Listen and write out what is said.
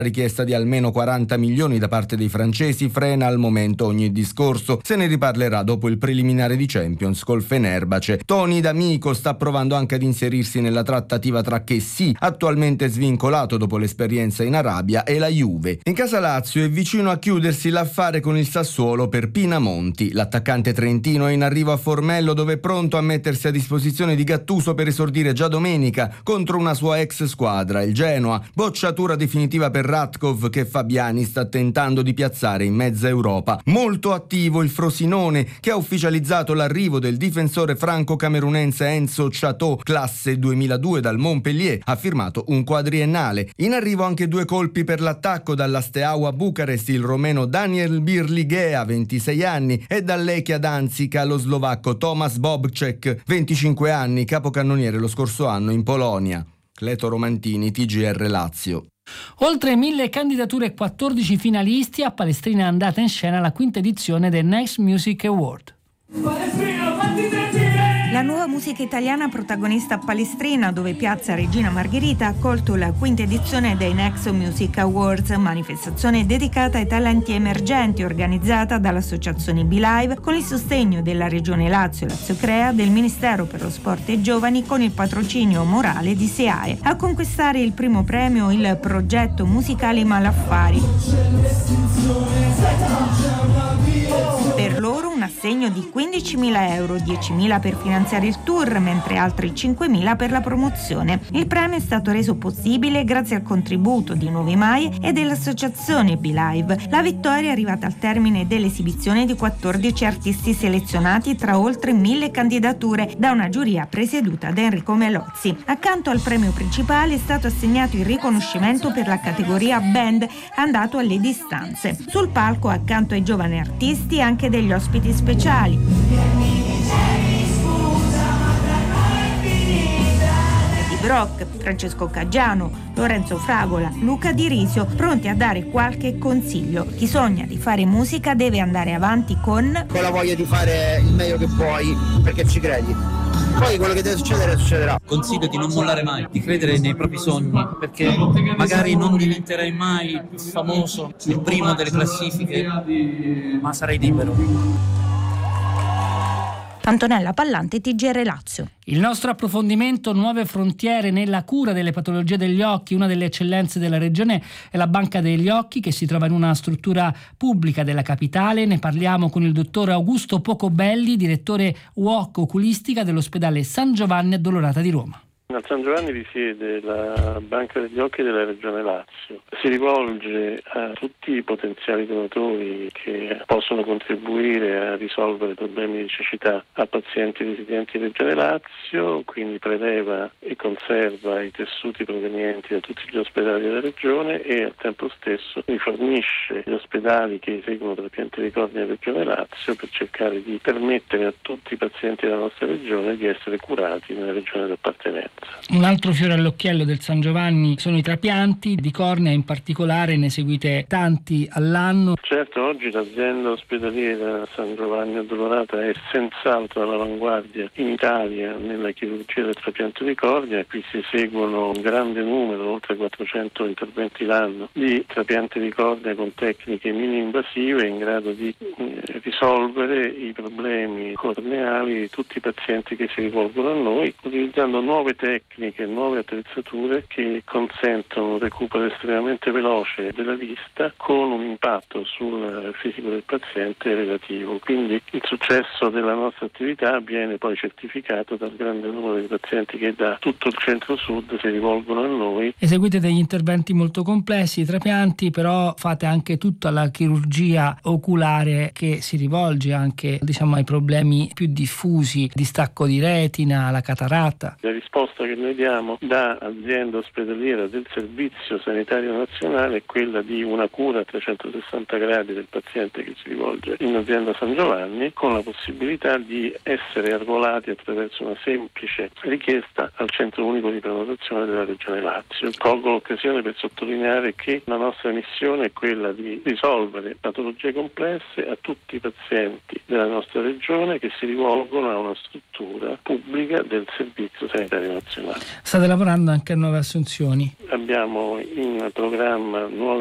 richiesta di almeno 40 milioni da parte dei francesi frena al momento ogni discorso. Se ne riparlerà dopo il preliminare di Champions col Fenerbahce. Tony D'Amico sta provando anche ad inserirsi nella trattativa tra Chessy, attualmente svincolato dopo l'esperienza in Arabia, e la Juve. In casa Lazio è vicino a chiudersi l'affare con il Sassuolo per Pinamonti. L'attaccante trentino è in arrivo a Formello, dove è pronto a mettersi a disposizione di Gattuso per esordire già domenica contro una sua ex squadra, il Genoa. Bocciatura definitiva per Ratkov, che Fabiani sta tentando di piazzare in mezza Europa. Molto attivo il Frosinone, che ha ufficializzato l'arrivo del difensore franco-camerunense Enzo Chateau, classe 2002 dal Montpellier, ha firmato un quadriennale. In arrivo anche 2 colpi per l'attacco dalla Steaua Bucarest, il romeno Daniel Birligea, 26 anni, e dall'Echia Danzica lo slovacco Tomasz Bobček, 25 anni, capocannoniere lo scorso anno in Polonia. Cleto Romantini, TGR Lazio. Oltre 1000 candidature e 14 finalisti, a Palestrina è andata in scena la quinta edizione del Next Music Award. La nuova musica italiana protagonista a Palestrina, dove Piazza Regina Margherita ha accolto la quinta edizione dei Next Music Awards, manifestazione dedicata ai talenti emergenti organizzata dall'associazione Be-Live con il sostegno della Regione Lazio, Lazio Crea, del Ministero per lo Sport e i Giovani con il patrocinio morale di SEAE. A conquistare il primo premio il progetto musicale Malaffari. Per loro un assegno di 15.000 euro, 10.000 per finanziare il tour, mentre altri 5.000 per la promozione. Il premio è stato reso possibile grazie al contributo di Nuovi Mai e dell'associazione Be-Live. La vittoria è arrivata al termine dell'esibizione di 14 artisti selezionati tra oltre 1000 candidature da una giuria presieduta da Enrico Melozzi. Accanto al premio principale è stato assegnato il riconoscimento per la categoria band andato alle distanze. Sul palco, accanto ai giovani artisti, anche degli ospiti speciali. Eddie Brock, Francesco Caggiano, Lorenzo Fragola, Luca Di Risio, pronti a dare qualche consiglio. Chi sogna di fare musica deve andare avanti con la voglia di fare il meglio che puoi, perché ci credi. Poi quello che deve succedere succederà. Consiglio di non mollare mai, di credere nei propri sogni, perché magari non diventerai mai famoso, il primo delle classifiche, ma sarai libero. Antonella Pallante, TGR Lazio. Il nostro approfondimento: nuove frontiere nella cura delle patologie degli occhi. Una delle eccellenze della regione è la Banca degli Occhi, che si trova in una struttura pubblica della capitale. Ne parliamo con il dottor Augusto Pocobelli, direttore UOC Oculistica dell'ospedale San Giovanni Addolorata di Roma. A San Giovanni risiede la Banca degli Occhi della Regione Lazio. Si rivolge a tutti i potenziali donatori che possono contribuire a risolvere problemi di cecità a pazienti residenti in Regione Lazio, quindi preleva e conserva i tessuti provenienti da tutti gli ospedali della Regione e al tempo stesso rifornisce gli ospedali che eseguono trapianti di cornea in Regione Lazio per cercare di permettere a tutti i pazienti della nostra Regione di essere curati nella regione di appartenenza. Un altro fiore all'occhiello del San Giovanni sono i trapianti di cornea, in particolare ne eseguite tanti all'anno. Certo, oggi l'azienda ospedaliera San Giovanni Addolorata è senz'altro all'avanguardia in Italia nella chirurgia del trapianto di cornea. Qui si eseguono un grande numero, oltre 400 interventi l'anno, di trapianti di cornea con tecniche mini-invasive in grado di risolvere i problemi corneali di tutti i pazienti che si rivolgono a noi, utilizzando nuove tecniche, nuove attrezzature che consentono un recupero estremamente veloce della vista con un impatto sul fisico del paziente relativo. Quindi il successo della nostra attività viene poi certificato dal grande numero di pazienti che da tutto il centro-sud si rivolgono a noi. Eseguite degli interventi molto complessi, trapianti, però fate anche tutta la chirurgia oculare che si rivolge anche, ai problemi più diffusi, distacco di retina, la cataratta. La risposta che noi diamo da azienda ospedaliera del Servizio Sanitario Nazionale è quella di una cura a 360 gradi del paziente che si rivolge in azienda San Giovanni, con la possibilità di essere arruolati attraverso una semplice richiesta al Centro Unico di Prenotazione della Regione Lazio. Colgo l'occasione per sottolineare che la nostra missione è quella di risolvere patologie complesse a tutti i pazienti della nostra regione che si rivolgono a una struttura pubblica del Servizio Sanitario Nazionale. nazionale. State lavorando anche a nuove assunzioni? Abbiamo in programma nuove